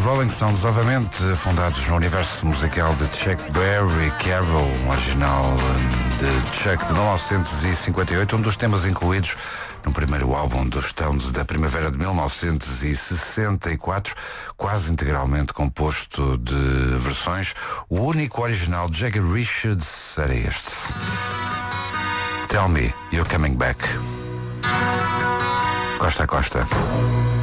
Rolling Stones, novamente fundados no universo musical de Chuck Berry Carroll, um original de Chuck de 1958, um dos temas incluídos no primeiro álbum dos Stones da primavera de 1964, quase integralmente composto de versões. O único original de Jagger Richards era este. Tell Me You're Coming Back. Costa a Costa.